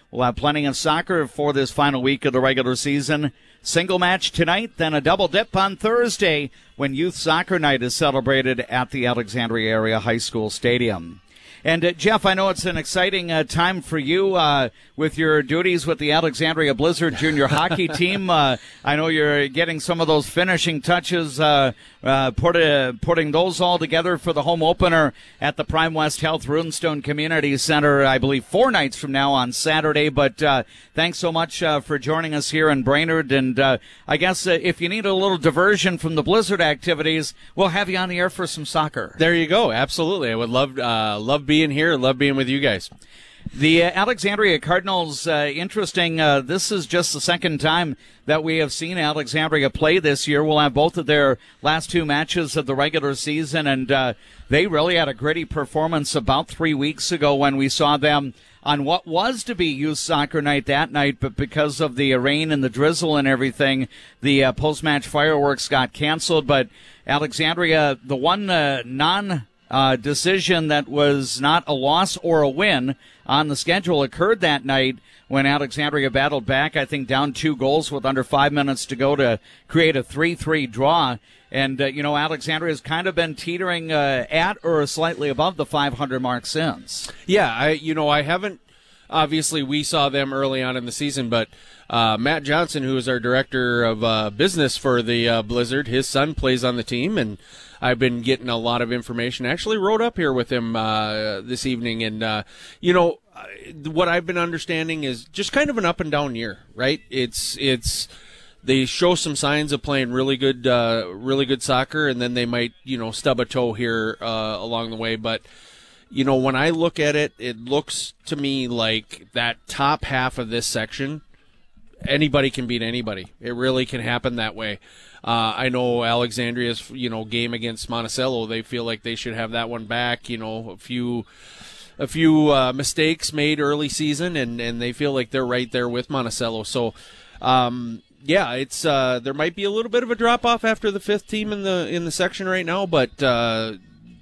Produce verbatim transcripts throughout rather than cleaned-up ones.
we'll have plenty of soccer for this final week of the regular season. Single match tonight, then a double dip on Thursday when Youth Soccer Night is celebrated at the Alexandria Area High School Stadium. And, uh, Jeff, I know it's an exciting uh, time for you uh, with your duties with the Alexandria Blizzard Junior Hockey Team. Uh, I know you're getting some of those finishing touches, uh, uh, put, uh, putting those all together for the home opener at the Prime West Health Runestone Community Center, I believe, four nights from now on Saturday. But uh, thanks so much uh, for joining us here in Brainerd. And uh, I guess uh, if you need a little diversion from the Blizzard activities, we'll have you on the air for some soccer. There you go. Absolutely. I would love uh, love being here. Love being with you guys. The uh, Alexandria Cardinals, uh, interesting. Uh, this is just the second time that we have seen Alexandria play this year. We'll have both of their last two matches of the regular season, and uh, they really had a gritty performance about three weeks ago when we saw them on what was to be Youth Soccer Night that night, but because of the rain and the drizzle and everything, the uh, post-match fireworks got canceled. But Alexandria, the one uh, non- Uh, decision that was not a loss or a win on the schedule occurred that night when Alexandria battled back, I think, down two goals with under five minutes to go to create a three three draw. And, uh, you know, Alexandria has kind of been teetering uh, at or slightly above the five hundred mark since. Yeah, I you know, I haven't, obviously we saw them early on in the season, but uh, Matt Johnson, who is our director of uh, business for the uh, Blizzard, his son plays on the team, and I've been getting a lot of information. I actually rode up here with him uh, this evening, and, uh, you know, what I've been understanding is just kind of an up and down year, right? It's it's they show some signs of playing really good, uh, really good soccer, and then they might, you know, stub a toe here uh, along the way. But, you know, when I look at it, it looks to me like that top half of this section, anybody can beat anybody. It really can happen that way. Uh, I know Alexandria's, you know, game against Monticello, they feel like they should have that one back. You know, a few, a few uh, mistakes made early season, and, and they feel like they're right there with Monticello. So, um, yeah, it's uh, there might be a little bit of a drop off after the fifth team in the in the section right now, but uh,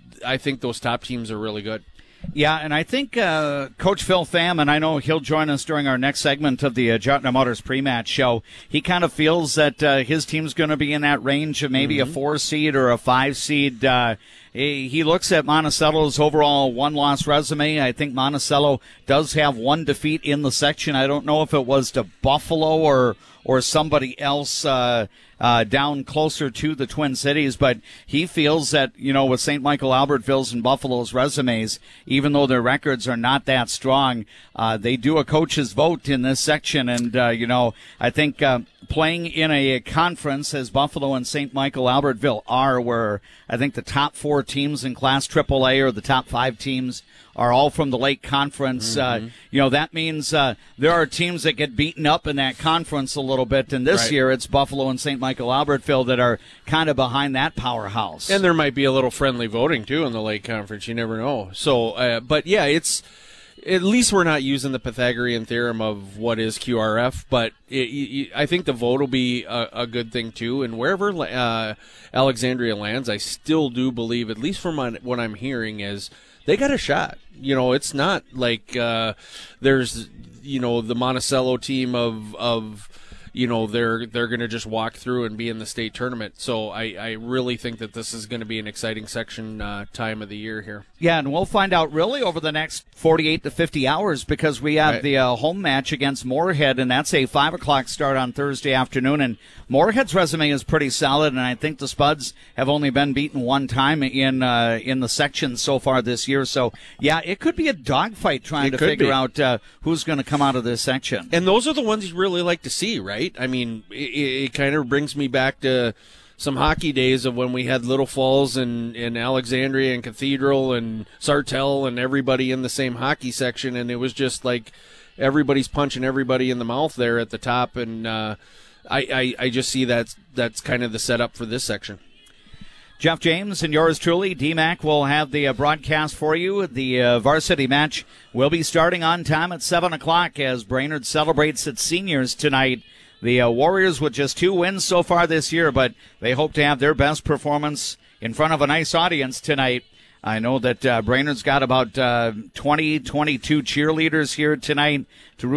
I think those top teams are really good. Yeah, and I think uh, Coach Phil Pham, and I know he'll join us during our next segment of the uh, Jotna Motors pre-match show, he kind of feels that uh, his team's going to be in that range of maybe mm-hmm. a four-seed or a five-seed. Uh, he, he looks at Monticello's overall one-loss resume. I think Monticello does have one defeat in the section. I don't know if it was to Buffalo or or somebody else uh, uh, down closer to the Twin Cities, but he feels that, you know, with Saint Michael Albertville's and Buffalo's resumes, even though their records are not that strong, uh, they do a coach's vote in this section, and, uh, you know, I think uh, playing in a conference as Buffalo and Saint Michael Albertville are, where I think the top four teams in Class triple A or the top five teams are all from the Lake Conference. Mm-hmm. Uh, you know, that means uh, there are teams that get beaten up in that conference a little bit, and this right. year it's Buffalo and Saint Michael Albertville that are kind of behind that powerhouse. And there might be a little friendly voting, too, in the Lake Conference. You never know. So, uh, but, yeah, it's at least we're not using the Pythagorean theorem of what is Q R F, but it, it, I think the vote will be a, a good thing, too. And wherever uh, Alexandria lands, I still do believe, at least from what I'm hearing, is they got a shot. You know, it's not like uh, there's, you know, the Monticello team of, of you know, they're they're going to just walk through and be in the state tournament. So I, I really think that this is going to be an exciting section uh, time of the year here. Yeah, and we'll find out really over the next forty-eight to fifty hours, because we have right. the uh, home match against Moorhead, and that's a five o'clock start on Thursday afternoon. And Moorhead's resume is pretty solid, and I think the Spuds have only been beaten one time in uh, in the section so far this year. So, yeah, it could be a dogfight trying it to figure be. out uh, who's going to come out of this section. And those are the ones you really like to see, right? I mean, it, it kind of brings me back to some hockey days of when we had Little Falls and, and Alexandria and Cathedral and Sartell and everybody in the same hockey section, and it was just like everybody's punching everybody in the mouth there at the top, and uh, I, I, I just see that's, that's kind of the setup for this section. Jeff James and yours truly, D-Mac, will have the uh, broadcast for you. The uh, varsity match will be starting on time at seven o'clock as Brainerd celebrates its seniors tonight. The uh, Warriors with just two wins so far this year, but they hope to have their best performance in front of a nice audience tonight. I know that uh, Brainerd's got about uh, twenty, twenty-two cheerleaders here tonight to